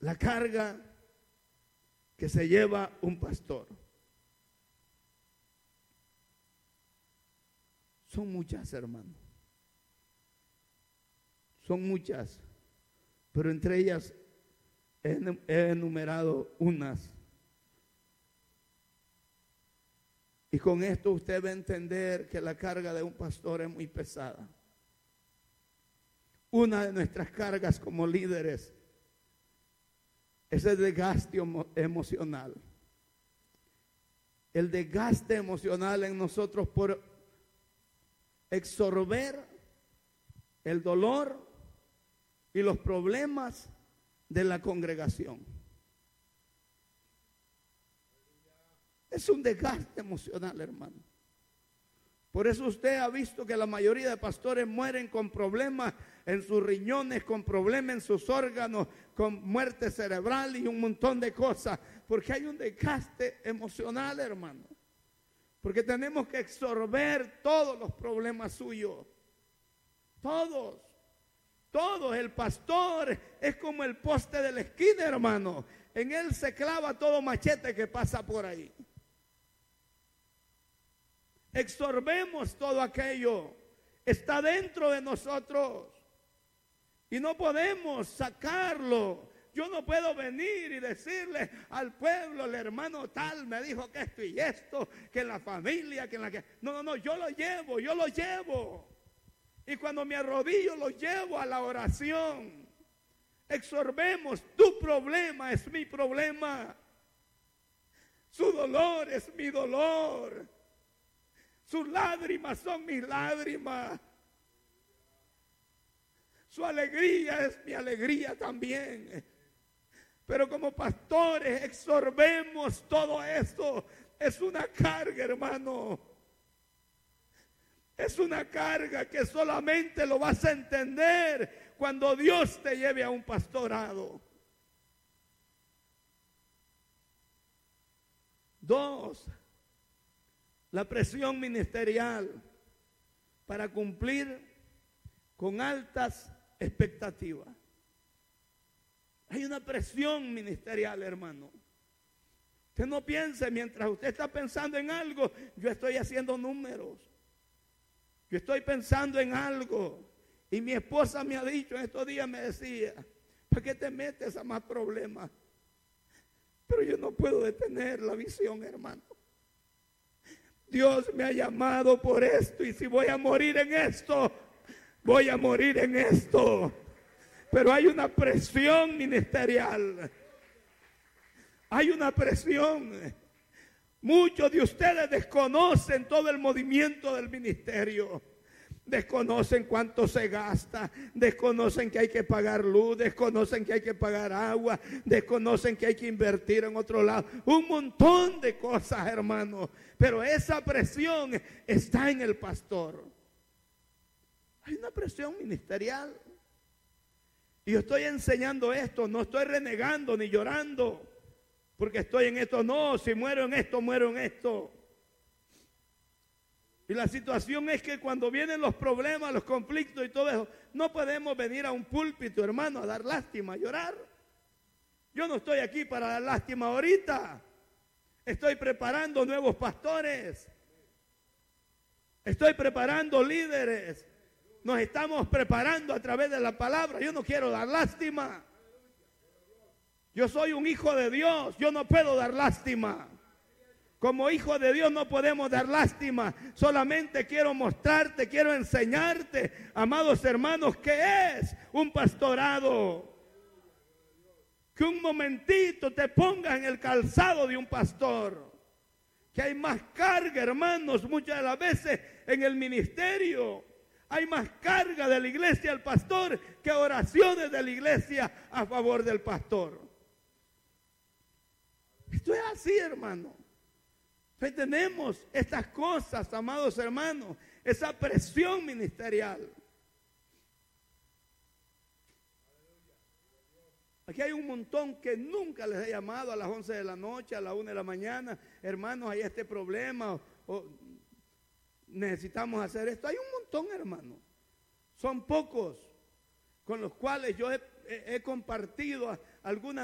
la carga que se lleva un pastor. Son muchas, hermano. Son muchas, pero entre ellas he enumerado unas. Y con esto usted va a entender que la carga de un pastor es muy pesada. Una de nuestras cargas como líderes es el desgaste emocional. El desgaste emocional en nosotros por absorber el dolor y los problemas de la congregación. Es un desgaste emocional, hermano. Por eso usted ha visto que la mayoría de pastores mueren con problemas en sus riñones, con problemas en sus órganos, con muerte cerebral y un montón de cosas. Porque hay un desgaste emocional, hermano. Porque tenemos que absorber todos los problemas suyos. Todos. El pastor es como el poste de la esquina, hermano. En él se clava todo machete que pasa por ahí. Absorbemos todo aquello. Está dentro de nosotros. Y no podemos sacarlo. Yo no puedo venir y decirle al pueblo, el hermano tal me dijo que esto y esto, que en la familia, que en la que... No, yo lo llevo. Y cuando me arrodillo lo llevo a la oración. Absorbemos, tu problema es mi problema. Su dolor es mi dolor. Sus lágrimas son mis lágrimas. Su alegría es mi alegría también. Pero como pastores absorbemos todo esto. Es una carga, hermano. Es una carga que solamente lo vas a entender cuando Dios te lleve a un pastorado. 2, la presión ministerial para cumplir con altas expectativas. Hay una presión ministerial, hermano. Usted no piense, mientras usted está pensando en algo, yo estoy haciendo números. Yo estoy pensando en algo. Y mi esposa me ha dicho en estos días, me decía, ¿para qué te metes a más problemas? Pero yo no puedo detener la visión, hermano. Dios me ha llamado por esto, y si voy a morir en esto, voy a morir en esto. Pero hay una presión ministerial. Hay una presión. Muchos de ustedes desconocen todo el movimiento del ministerio. Desconocen cuánto se gasta, desconocen que hay que pagar luz, desconocen que hay que pagar agua, desconocen que hay que invertir en otro lado. Un montón de cosas, hermano. Pero esa presión está en el pastor. Hay una presión ministerial. Y yo estoy enseñando esto, no estoy renegando ni llorando, porque estoy en esto. No, si muero en esto, muero en esto. Y la situación es que cuando vienen los problemas, los conflictos y todo eso, no podemos venir a un púlpito, hermano, a dar lástima, a llorar. Yo no estoy aquí para dar lástima ahorita. Estoy preparando nuevos pastores. Estoy preparando líderes. Nos estamos preparando a través de la palabra. Yo no quiero dar lástima. Yo soy un hijo de Dios. Yo no puedo dar lástima. Como hijo de Dios no podemos dar lástima. Solamente quiero mostrarte, quiero enseñarte, amados hermanos, qué es un pastorado. Que un momentito te pongas en el calzado de un pastor. Que hay más carga, hermanos, muchas de las veces en el ministerio. Hay más carga de la iglesia al pastor que oraciones de la iglesia a favor del pastor. Esto es así, hermano. Entonces tenemos estas cosas, amados hermanos, esa presión ministerial. Aquí hay un montón que nunca les he llamado a las 11 de la noche, a las 1 de la mañana. Hermanos, hay este problema, o necesitamos hacer esto. Hay un montón, hermano. Son pocos con los cuales yo he compartido algunas